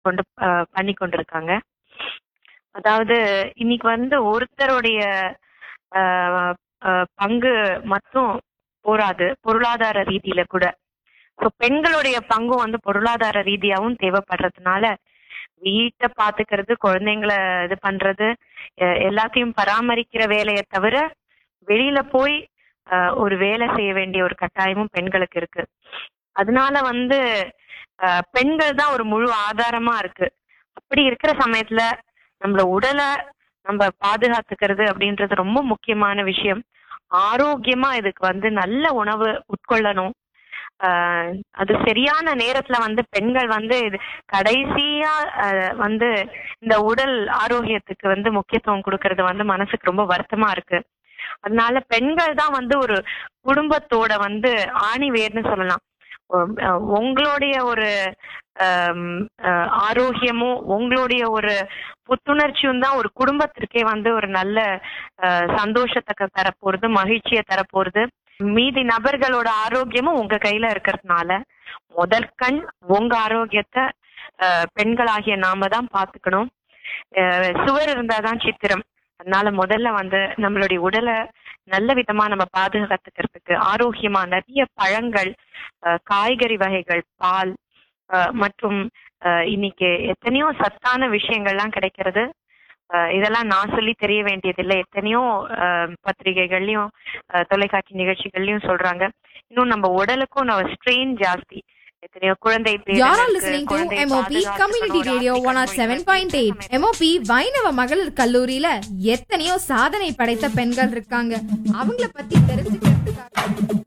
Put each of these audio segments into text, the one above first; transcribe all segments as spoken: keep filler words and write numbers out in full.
கொண்டு அஹ், பண்ணி கொண்டிருக்காங்க. அதாவது இன்னைக்கு வந்து ஒருத்தருடைய அஹ், அஹ், பங்கு மட்டும் போராது, பொருளாதார ரீதியில கூட. ஸோ பெண்களுடைய பங்கும் வந்து பொருளாதார ரீதியாவும் தேவைப்படுறதுனால வீட்டை பாத்துக்கிறது, குழந்தைங்களை இது பண்றது, அஹ், எல்லாத்தையும் பராமரிக்கிற வேலையை தவிர வெளியில போய் அஹ், ஒரு வேலை செய்ய வேண்டிய ஒரு கட்டாயமும் பெண்களுக்கு இருக்கு. அதனால வந்து அஹ், பெண்கள் தான் ஒரு முழு ஆதாரமா இருக்கு. அப்படி இருக்கிற சமயத்துல நம்மள உடலை நம்ம பாதுகாத்துக்கிறது அப்படின்றது ரொம்ப முக்கியமான விஷயம். ஆரோக்கியமா இதுக்கு வந்து நல்ல உணவு உட்கொள்ளணும். ஆஹ் அது சரியான நேரத்துல வந்து பெண்கள் வந்து இது கடைசியா ஆஹ் வந்து இந்த உடல் ஆரோக்கியத்துக்கு வந்து முக்கியத்துவம் கொடுக்கறது வந்து மனசுக்கு ரொம்ப வருத்தமா இருக்கு. அதனால பெண்கள் தான் வந்து ஒரு குடும்பத்தோட வந்து ஆணி வேர்னு சொல்லலாம். உம், அஹ் உங்களுடைய ஒரு ஆம், அஹ், ஆரோக்கியமும் உங்களுடைய ஒரு புத்துணர்ச்சியும் தான் ஒரு குடும்பத்திற்கே வந்து ஒரு நல்ல அஹ், சந்தோஷத்தை க- தரப்போறது, மகிழ்ச்சியை தரப்போறது. மீதி நபர்களோட ஆரோக்கியமும் உங்க கையில இருக்கிறதுனால முதல் கண் உங்க ஆரோக்கியத்தை அஹ், பெண்களாகிய நாம தான் பாத்துக்கணும். அஹ், சுவர் இருந்தாதான் சித்திரம். அதனால முதல்ல வந்து நம்மளுடைய உடலை நல்ல விதமா நம்ம பாதுகாத்துக்கிறதுக்கு ஆரோக்கியமா நிறைய பழங்கள், அஹ், காய்கறி வகைகள், பால், அஹ், மற்றும் அஹ், இன்னைக்கு எத்தனையோ சத்தான விஷயங்கள்லாம் கிடைக்கிறது. அஹ், இதெல்லாம் நான் சொல்லி தெரிய வேண்டியதில்லை. எத்தனையோ அஹ், பத்திரிகைகள்லயும் அஹ், தொலைக்காட்சி நிகழ்ச்சிகள்லயும் சொல்றாங்க. இன்னும் நம்ம உடலுக்கும் நம்ம ஸ்ட்ரெயின் ஜாஸ்தி. எத்தனையோ குழந்தை பேறு You're all இருக்கு, listening to குழந்தை M O P பாதுகாத்துக்கணும், Community ஒரு Radio African one oh seven point eight. மொழி M O P வைணவ மகளிர் கல்லூரியில எத்தனையோ சாதனை படைத்த பெண்கள் இருக்காங்க. அவங்கள பத்தி தெரிஞ்சுக்கிறதுக்காக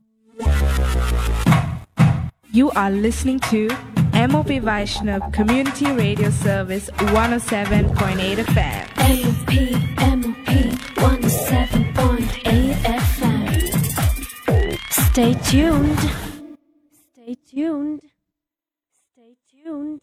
You are listening to M O P Vaishnav Community Radio Service one oh seven point eight F M. M O P, M O P one oh seven point eight F M. Stay tuned. Stay tuned. Stay tuned.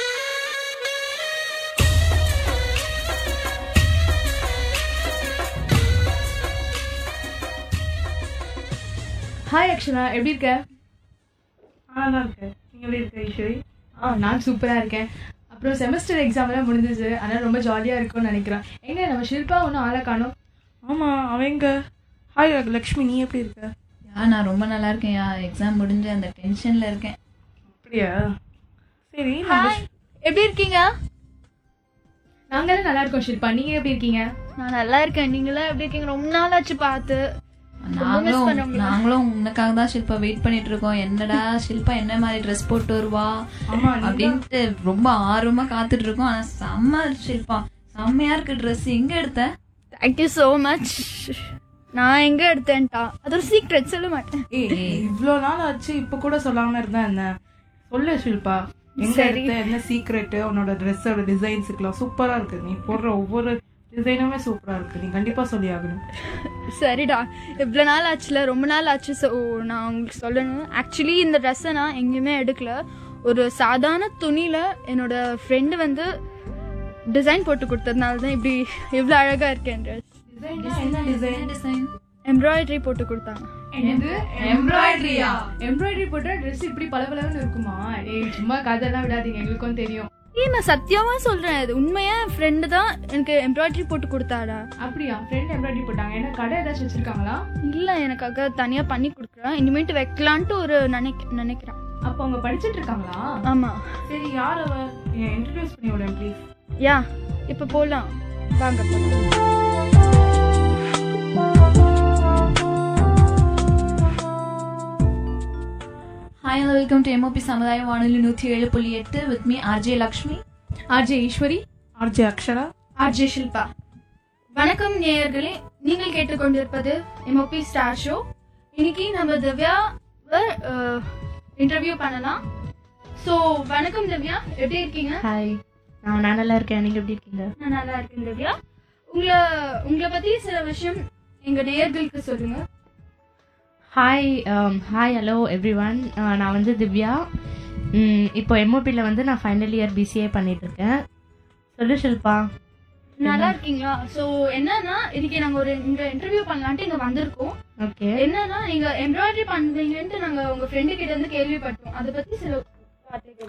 Hi Akshana, எப்படி இருக்க? நல்லா இருக்கேன். நீங்க எப்படி இருக்க ஈஸ்வரி? ஆ நான் சூப்பராக இருக்கேன். அப்புறம் செமஸ்டர் எக்ஸாம்லாம் முடிஞ்சிச்சு, அதனால் ரொம்ப ஜாலியாக இருக்கும்னு நினைக்கிறேன். எங்க நம்ம ஷில்பா ஒன்றும் ஆளை காணோம். ஆமா, அவங்க. ஹாய் லக்ஷ்மி, நீ எப்படி இருக்க? யா நான் ரொம்ப நல்லா இருக்கேன். யா எக்ஸாம் முடிஞ்சு அந்த டென்ஷனில் இருக்கேன். அப்படியா? சரி. ஹாய், எப்படி இருக்கீங்க? நாங்களும் நல்லா இருக்கோம் ஷில்பா, நீங்கள் எப்படி இருக்கீங்க? நான் நல்லா இருக்கேன். நீங்களாம் எப்படி இருக்கீங்க? ரொம்ப நாள் ஆச்சு பார்த்து. நாங்களும் நாங்களும் உனக்காக தான் ஷில்பா வெயிட் பண்ணிட்டு இருக்கோம். என்னடா ஷில்பா என்ன மாதிரி ட்ரெஸ் போட்டு வருவா அப்படின்ட்டு ரொம்ப ஆர்வமா காத்துட்டு இருக்கோம். ஆனா செம்ம ஷில்பா, செம்மையா இருக்கு ட்ரெஸ். எங்க எடுத்த? Thank you so much. நான் எங்க எடுத்தேன்ட்டா அது ஒரு சீக்ரெட், சொல்ல மாட்டேன். ஏய், இவ்ளோ நாள் ஆச்சு, இப்ப கூட சொல்லாம இருந்தா என்ன? சொல்லு ஷில்பா, எங்க எடுத்த, என்ன சீக்ரெட்? உன்னோட ட்ரெஸ்ஸோட டிசைன்ஸ் எல்லாம் சூப்பரா இருக்கு. நீ போடுற ஒவ்வொரு டிசைனுமே சூப்பரா இருக்கு. நீ கண்டிப்பா சொல்லி ஆகணும். சரிடா, இவ்வளோ நாள் ஆச்சுல, ரொம்ப நாள் ஆச்சு. ஸோ நான் உங்களுக்கு சொல்லணும், ஆக்சுவலி இந்த ட்ரெஸ்ஸை நான் எங்கேயுமே எடுக்கல. ஒரு சாதாரண துணியில் என்னோட ஃப்ரெண்டு வந்து டிசைன் போட்டு கொடுத்ததுனால தான் இப்படி இவ்வளோ அழகாக இருக்கேன். ட்ரெஸ் என்ன டிசைன்? டிசைன் எம்ப்ராய்டரி போட்டு கொடுத்தாங்க. என்னது எம்ப்ராய்டரியா? எம்ப்ராய்டரி போட்டா ட்ரெஸ் இப்படி பளபளன்னு இருக்குமா? ஏய் சும்மா கதையெல்லாம் விடாதீங்க, எங்களுக்கும் தெரியும். ஏய், நான் சத்தியமா சொல்றேன், இது உண்மையா ஃப்ரெண்டு தான் எனக்கு எம்ப்ராய்டரி போட்டு கொடுத்தாடா. அப்படியா? ஃப்ரெண்ட் எம்ப்ராய்டரி போட்டாங்க. என்ன கடை ஏதாச்சும் வச்சிருக்காங்களா? இல்ல, எனக்காக தனியா பண்ணி கொடுக்குறேன். இனிமேட்டு வைக்கலான்ட்டு ஒரு நினைக்க நினைக்கிறேன். அப்போ அவங்க படிச்சிட்டு இருக்காங்களா? ஆமா. சரி, யார் அவ? இன்ட்ரோடியூஸ் பண்ணி விடுறேன் ப்ளீஸ். யா, இப்ப போலாம், வாங்க போலாம். Hi and welcome to MOP சமுதாய வானொலி நூற்றி ஏழு புள்ளி எட்டு with me RJ Lakshmi, RJ Eswari, RJ Akshara, RJ Shilpa. வணக்கம் நேயர்களே, நீங்கள் கேட்டுக்கொண்டிருப்பது எம்ஓபி ஸ்டார் ஷோ. இன்னைக்கு நம்ம திவ்யா இன்டர்வியூ பண்ணலாம். ஸோ வணக்கம் திவ்யா, எப்படி இருக்கீங்க? ஹாய், நான் நான் நல்லா இருக்கேன். நீங்கள் எப்படி இருக்கீங்க? நான் நல்லா இருக்கேன் திவ்யா. உங்களை உங்களை பற்றி சில விஷயம் எங்கள் நேயர்களுக்கு சொல்லுங்க. Hi hi hello every one. நான் வந்து திவ்யா. ம், இப்போ எம்ஓபியில் வந்து நான் ஃபைனல் இயர் பிசிஏ பண்ணிட்டுருக்கேன். சொல்லு ஷில்பா. நல்லா இருக்கீங்களா? ஸோ என்னன்னா, இன்னைக்கு நாங்கள் ஒரு இங்க இன்டர்வியூ பண்ணலான்ட்டு இங்கே வந்திருக்கோம். ஓகே. என்னன்னா, நீங்க எம்ப்ராய்டரி பண்ணுவீங்கன்ட்டு நாங்கள் உங்கள் ஃப்ரெண்டு கிட்ட இருந்து கேள்விப்பட்டோம். அதை பற்றி சில வார்த்தைகள்.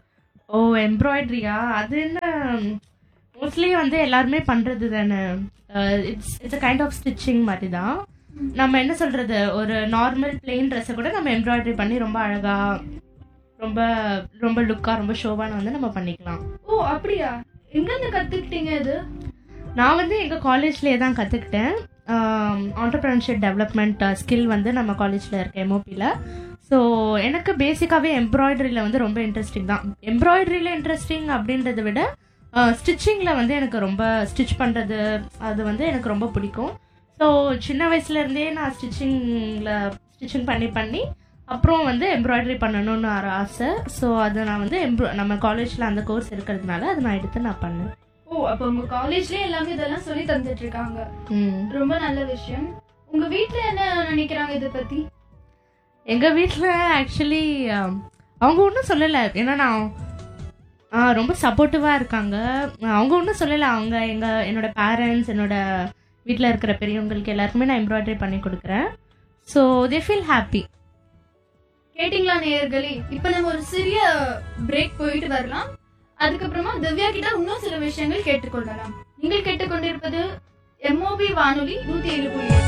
ஓ எம்ப்ராய்டரியா? அது என்ன, மோஸ்ட்லி வந்து எல்லாருமே பண்றது தானே. It's it's a kind of stitching மாதிரி தான். நம்ம என்ன சொல்றது, ஒரு நார்மல் பிளெயின் ட்ரெஸ்ஸை கூட நம்ம எம்ப்ராய்டரி பண்ணி ரொம்ப அழகா, ரொம்ப ரொம்ப லுக்கா, ரொம்ப ஷோவான வந்து நம்ம பண்ணிக்கலாம். ஓ அப்படியா? எங்கேருந்து கத்துக்கிட்டீங்க இது? நான் வந்து எங்கள் காலேஜ்லேயே தான் கற்றுக்கிட்டேன். ஆண்டர்பிரினர்ஷிப் டெவலப்மெண்ட் ஸ்கில் வந்து நம்ம காலேஜில் இருக்க எம்ஓபியில். ஸோ எனக்கு பேசிக்காகவே எம்ப்ராய்டரியில் வந்து ரொம்ப இன்ட்ரெஸ்டிங் தான். எம்ப்ராய்டரியில் இன்ட்ரெஸ்டிங் அப்படின்றத விட ஸ்டிச்சிங்கில் வந்து எனக்கு ரொம்ப ஸ்டிச் பண்ணுறது அது வந்து எனக்கு ரொம்ப பிடிக்கும். ஸோ சின்ன வயசுலேருந்தே நான் ஸ்டிச்சிங்கில் ஸ்டிச்சிங் பண்ணி பண்ணி அப்புறம் வந்து எம்ப்ராய்டரி பண்ணணும்னு ஒரு ஆசை. ஸோ அது நான் வந்து எம்ப்ரா நம்ம காலேஜில் அந்த கோர்ஸ் இருக்கிறதுனால அதை நான் எடுத்து நான் பண்ணேன். ஓ அப்போ உங்க காலேஜ்லயே எல்லாமே இதெல்லாம் சொல்லி தந்துட்டு இருக்காங்க. ரொம்ப நல்ல விஷயம். உங்க வீட்ல என்ன நினைக்கிறாங்க இதை பத்தி? எங்க வீட்டில் ஆக்சுவலி அவங்க ஒன்றும் சொல்லலை. ஏன்னா நான் ரொம்ப சப்போர்ட்டிவாக இருக்காங்க. அவங்க ஒன்றும் சொல்லலை. அவங்க எங்கள் என்னோட பேரண்ட்ஸ், என்னோட வீட்டில் இருக்கிற பெரியவங்களுக்கு எல்லாருக்குமே நான் எம்ப்ராய்டரி பண்ணி கொடுக்குறேன். So they feel happy. கேட்டிங்களா நேயர்களே? இப்போ நம்ம ஒரு சிறிய பிரேக் போயிட்டு வரலாம். அதுக்கப்புறமா திவ்யா கிட்ட இன்னும் சில விஷயங்கள் கேட்டுக்கொள்ளலாம். நீங்கள் கேட்டுக்கொண்டிருப்பது எம்ஓபி வானொலி நூத்தி ஏழு புள்ளி